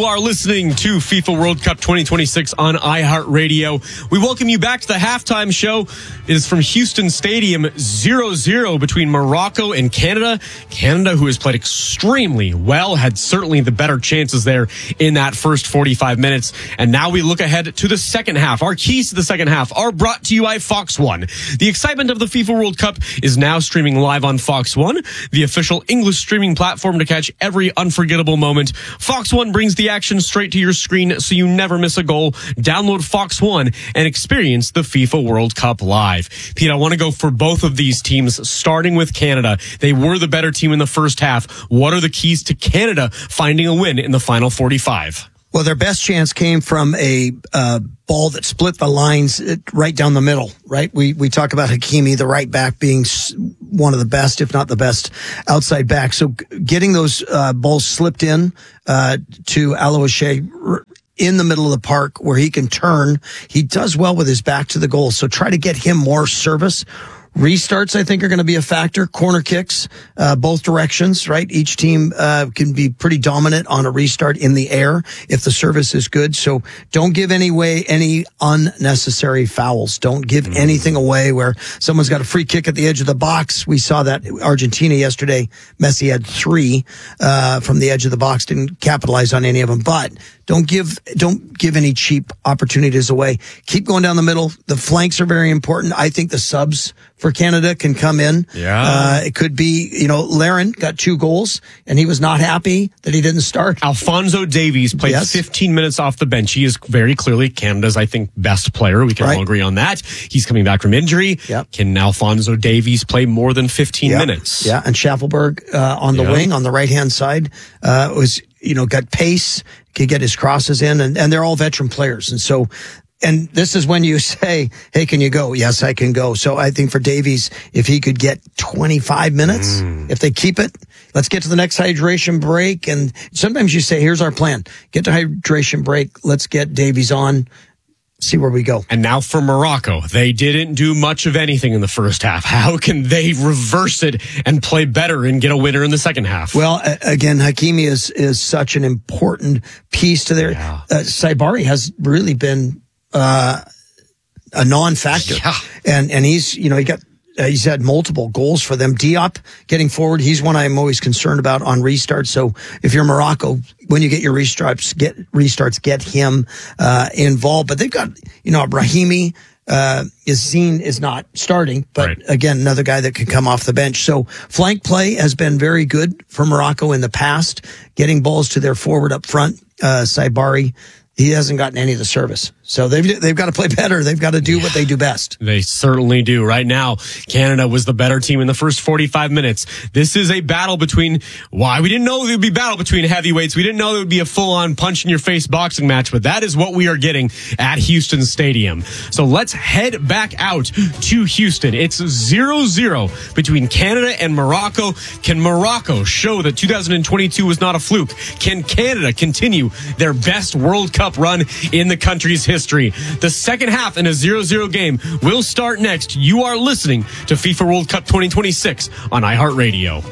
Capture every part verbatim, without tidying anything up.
are listening to FIFA World Cup twenty twenty-six on iHeartRadio. We welcome you back to the halftime show. It is from Houston Stadium, zero zero between Morocco and Canada. Canada, who has played extremely well, had certainly the better chances there in that first forty-five minutes. And now we look ahead to the second half. Our keys to the second half are brought to you by Fox One. The excitement of the FIFA World Cup is now streaming live on Fox One, the official English streaming platform to catch every unforgettable moment. Fox One brings the action straight to your screen so you never miss a goal. Download Fox One and experience the FIFA World Cup live. Pete, I want to go for both of these teams, starting with Canada. They were the better team in the first half. What are the keys to Canada finding a win in the final forty-five? Well, their best chance came from a uh, ball that split the lines right down the middle, right? We we talk about Hakimi, the right back, being one of the best, if not the best, outside back. So getting those uh, balls slipped in uh, to Aloishe in the middle of the park where he can turn. He does well with his back to the goal. So try to get him more service. Restarts, I think, are going to be a factor. Corner kicks, uh, both directions, right? Each team uh, can be pretty dominant on a restart in the air if the service is good. So don't give any way any unnecessary fouls. Don't give mm. anything away where someone's got a free kick at the edge of the box. We saw that Argentina yesterday. Messi had three uh, from the edge of the box, didn't capitalize on any of them. But don't give don't give any cheap opportunities away. Keep going down the middle. The flanks are very important. I think the subs for Canada can come in. Yeah. Uh, it could be, you know, Larin got two goals and he was not happy that he didn't start. Alphonso Davies played yes. fifteen minutes off the bench. He is very clearly Canada's, I think, best player. We can right. all agree on that. He's coming back from injury. Yep. Can Alphonso Davies play more than fifteen yep. minutes? Yeah. And Schaffelberg, uh, on the yep. wing, on the right-hand side, uh, was, you know, got pace, could get his crosses in, and, and they're all veteran players. And so, and this is when you say, hey, can you go? Yes, I can go. So I think for Davies, if he could get twenty-five minutes, mm. if they keep it, let's get to the next hydration break. And sometimes you say, here's our plan. Get to hydration break. Let's get Davies on. See where we go. And now for Morocco. They didn't do much of anything in the first half. How can they reverse it and play better and get a winner in the second half? Well, again, Hakimi is is such an important piece to their... Yeah. Uh, Saibari has really been uh, a non-factor. Yeah. And, and he's, you know, he got... Uh, he's had multiple goals for them. Diop getting forward. He's one I'm always concerned about on restarts. So if you're Morocco, when you get your restarts, get restarts, get him uh, involved. But they've got, you know, Brahimi uh, is seen is not starting, but right. again, another guy that can come off the bench. So flank play has been very good for Morocco in the past, getting balls to their forward up front. Uh, Saibari, he hasn't gotten any of the service. So they've, they've got to play better. They've got to do what they do best. They certainly do. Right now, Canada was the better team in the first forty-five minutes. This is a battle between, why? We didn't know there would be a battle between heavyweights. We didn't know there would be a full-on punch-in-your-face boxing match, but that is what we are getting at Houston Stadium. So let's head back out to Houston. It's zero zero between Canada and Morocco. Can Morocco show that two thousand twenty-two was not a fluke? Can Canada continue their best World Cup run in the country's history? The second half in a zero zero game will start next. You are listening to FIFA World Cup twenty twenty-six on iHeartRadio.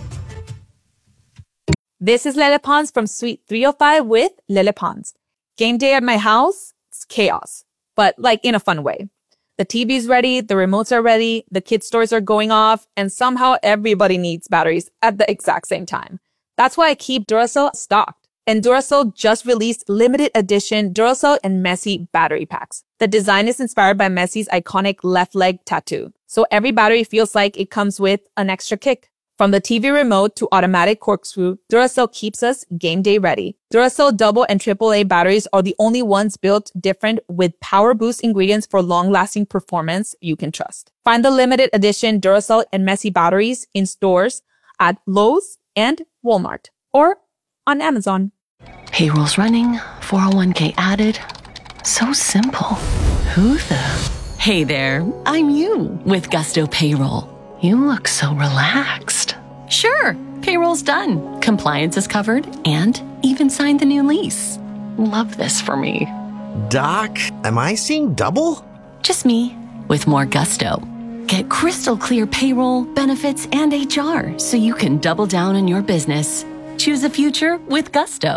This is Lele Pons from Suite three oh five with Lele Pons. Game day at my house, it's chaos, but like in a fun way. The T V's ready, the remotes are ready, the kids' toys are going off, and somehow everybody needs batteries at the exact same time. That's why I keep Duracell stocked. And Duracell just released limited edition Duracell and Messi battery packs. The design is inspired by Messi's iconic left leg tattoo. So every battery feels like it comes with an extra kick. From the T V remote to automatic corkscrew, Duracell keeps us game day ready. Duracell double and triple A batteries are the only ones built different with power boost ingredients for long-lasting performance you can trust. Find the limited edition Duracell and Messi batteries in stores at Lowe's and Walmart or on Amazon. Payroll's running, four oh one k added. So simple. Who the? Hey there, I'm you with Gusto Payroll. You look so relaxed. Sure, payroll's done. Compliance is covered and even signed the new lease. Love this for me. Doc, am I seeing double? Just me with more gusto. Get crystal clear payroll, benefits, and H R so you can double down on your business. Choose a future with Gusto.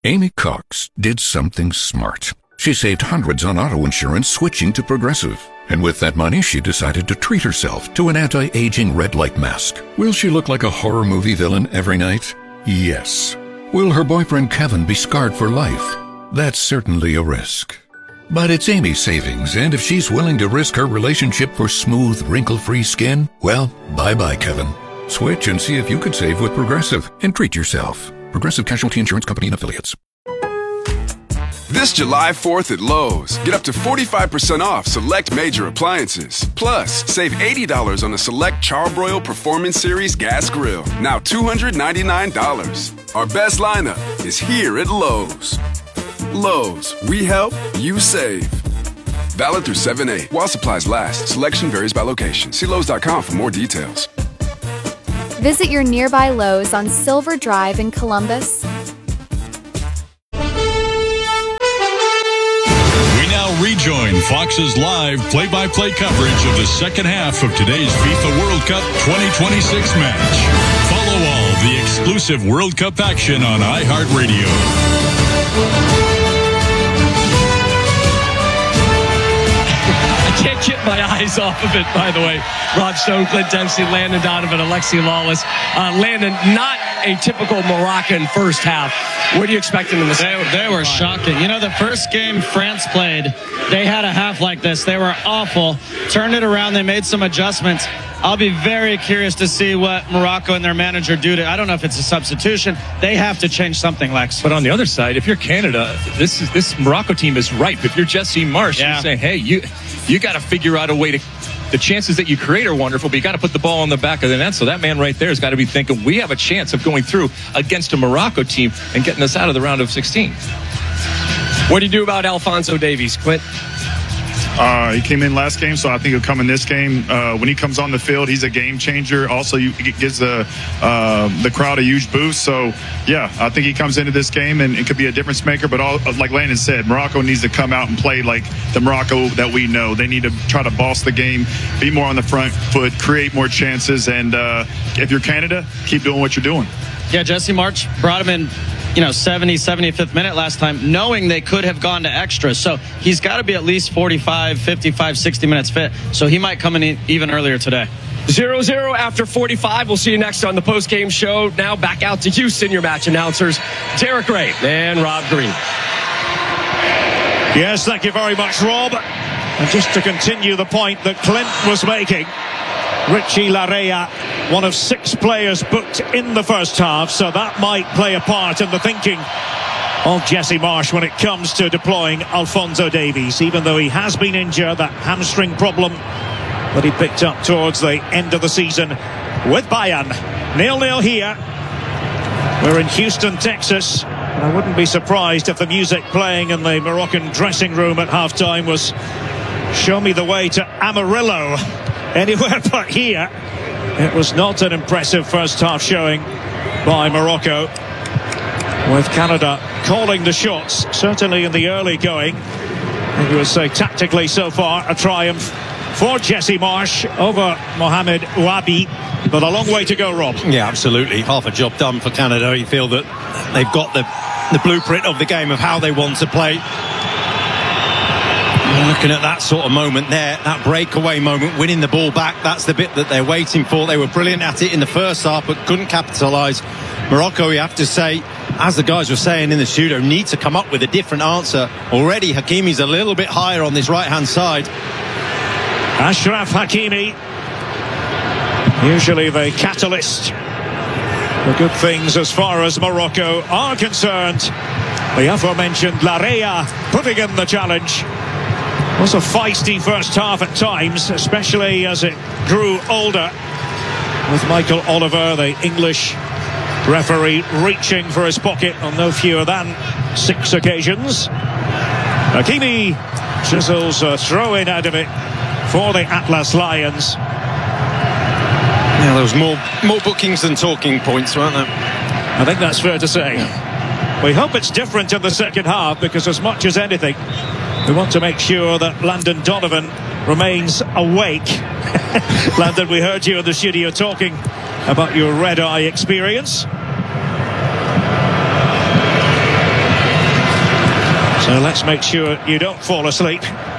Amy Cox did something smart. She saved hundreds on auto insurance switching to Progressive. And with that money, she decided to treat herself to an anti-aging red light mask. Will she look like a horror movie villain every night? Yes. Will her boyfriend Kevin be scarred for life? That's certainly a risk. But it's Amy's savings, and if she's willing to risk her relationship for smooth, wrinkle-free skin, well, bye-bye, Kevin. Switch and see if you could save with Progressive and treat yourself. Progressive Casualty Insurance Company and Affiliates. This July fourth at Lowe's, get up to forty-five percent off select major appliances. Plus, save eighty dollars on a select Charbroil Performance Series gas grill, now two hundred ninety-nine dollars. Our best lineup is here at Lowe's. Lowe's, we help, you save. Valid through seven eight. While supplies last, selection varies by location. See Lowe's dot com for more details. Visit your nearby Lowe's on Silver Drive in Columbus. Rejoin Fox's live play-by-play coverage of the second half of today's FIFA World Cup twenty twenty-six match. Follow all the exclusive World Cup action on iHeartRadio. I can't get my eyes off of it, by the way. Rob Stone, Clint Dempsey, Landon Donovan, Alexi Lawless. Uh, Landon, not a typical Moroccan first half. What are you expecting in the second? They, they were shocking. You know, the first game France played, they had a half like this. They were awful. Turned it around. They made some adjustments. I'll be very curious to see what Morocco and their manager do to. I don't know if it's a substitution. They have to change something, Lex. But on the other side, if you're Canada, this is this Morocco team is ripe. If you're Jesse Marsch, yeah. you're saying, hey, you you got to figure out a way to. The chances that you create are wonderful, but you got to put the ball on the back of the net. So that man right there has got to be thinking, we have a chance of going through against a Morocco team and getting us out of the round of sixteen. What do you do about Alphonso Davies, Clint? Uh, he came in last game, so I think he'll come in this game. Uh, when he comes on the field, he's a game changer. Also, he gives the uh, the crowd a huge boost. So, yeah, I think he comes into this game and it could be a difference maker. But all, like Landon said, Morocco needs to come out and play like the Morocco that we know. They need to try to boss the game, be more on the front foot, create more chances. And uh, if you're Canada, keep doing what you're doing. Yeah, Jesse Marsch brought him in, you know, seventy, seventy-fifth minute last time, knowing they could have gone to extra. So he's got to be at least forty-five, fifty-five, sixty minutes fit. So he might come in even earlier today. zero zero after forty-five. We'll see you next on the post-game show. Now back out to Houston, your match announcers, Derek Ray and Rob Green. Yes, thank you very much, Rob. And just to continue the point that Clint was making, Richie Laryea, one of six players booked in the first half, so that might play a part in the thinking of Jesse Marsch when it comes to deploying Alphonso Davies, even though he has been injured, that hamstring problem that he picked up towards the end of the season with Bayern. nil nil here. We're in Houston, Texas. I wouldn't be surprised if the music playing in the Moroccan dressing room at halftime was "Show Me the Way to Amarillo." Anywhere but here. It was not an impressive first half showing by Morocco, with Canada calling the shots, certainly in the early going. And you would say tactically so far a triumph for Jesse Marsch over Mohamed Ouabi, but a long way to go, Rob. Yeah, absolutely. Half a job done for Canada. You feel that they've got the, the blueprint of the game of how they want to play. Looking at that sort of moment there, that breakaway moment, winning the ball back, that's the bit that they're waiting for. They were brilliant at it in the first half, but couldn't capitalise. Morocco, you have to say, as the guys were saying in the studio, need to come up with a different answer. Already, Hakimi's a little bit higher on this right-hand side. Achraf Hakimi, usually the catalyst for good things as far as Morocco are concerned. The aforementioned Laryea putting in the challenge. It was a feisty first half at times, especially as it grew older, with Michael Oliver, the English referee, reaching for his pocket on no fewer than six occasions. Hakimi chisels a throw-in out of it for the Atlas Lions. Yeah, there was more, more bookings than talking points, weren't there? I think that's fair to say. We hope it's different in the second half, because as much as anything, we want to make sure that Landon Donovan remains awake. Landon, we heard you in the studio talking about your red-eye experience. So let's make sure you don't fall asleep.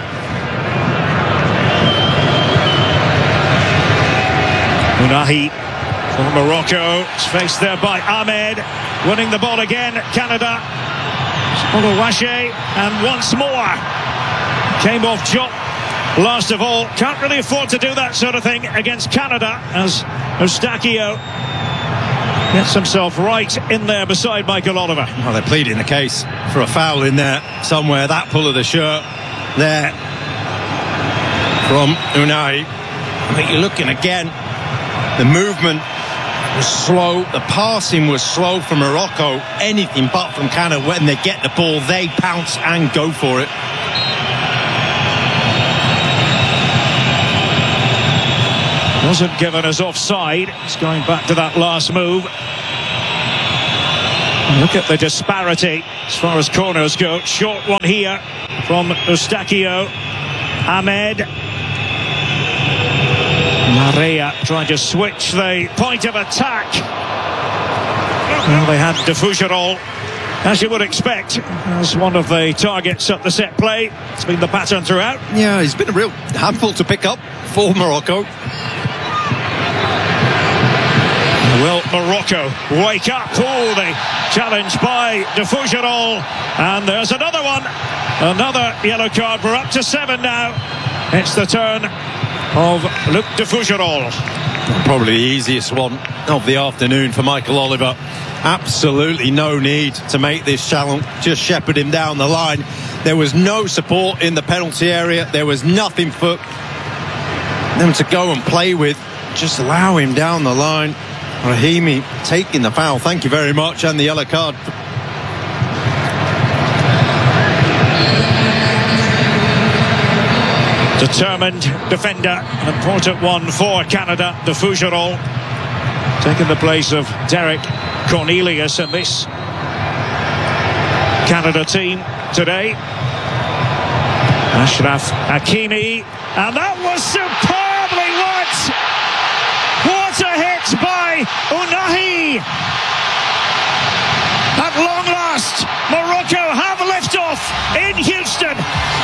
Unahi for Morocco. It's faced there by Ahmed. Winning the ball again, Canada. Oluwaseyi, and once more. Came off Jop last of all. Can't really afford to do that sort of thing against Canada, as Eustáquio gets himself right in there beside Michael Oliver. Well, they're pleading the case for a foul in there somewhere. That pull of the shirt there from Unai. I think you're looking again. The movement was slow. The passing was slow from Morocco. Anything but from Canada. When they get the ball, they pounce and go for it. Wasn't given as offside. It's going back to that last move. Look at the disparity as far as corners go. Short one here from Eustáquio. Ahmed. Larrea trying to switch the point of attack. Well, they had De Fougerolles, as you would expect, as one of the targets at the set play. It's been the pattern throughout. Yeah, he's been a real handful to pick up for Morocco. Will Morocco wake up? Oh, the challenge by De Fougerolles. And there's another one. Another yellow card. We're up to seven now. It's the turn of Luc De Fougerolles. Probably the easiest one of the afternoon for Michael Oliver. Absolutely no need to make this challenge. Just shepherd him down the line. There was no support in the penalty area. There was nothing for them to go and play with. Just allow him down the line. Rahimi taking the foul. Thank you very much. And the yellow card. Determined defender. An important one for Canada. De Fougerolles taking the place of Derek Cornelius in this Canada team today. Achraf Hakimi. And that was superbly worked. What a hit by Unahi. At long last, Morocco have liftoff in Houston.